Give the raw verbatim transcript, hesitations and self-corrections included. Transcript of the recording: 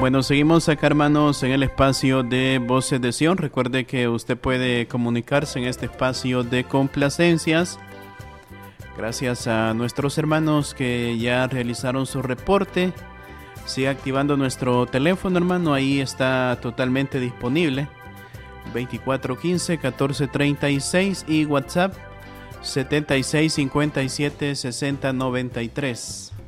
Bueno, seguimos acá, hermanos, en el espacio de Voces de Sion. Recuerde que usted puede comunicarse en este espacio de complacencias. Gracias a nuestros hermanos que ya realizaron su reporte. Sigue activando nuestro teléfono, hermano. Ahí está totalmente disponible. veinticuatro quince, catorce treinta y seis y WhatsApp setenta y seis cincuenta y siete sesenta noventa y tres.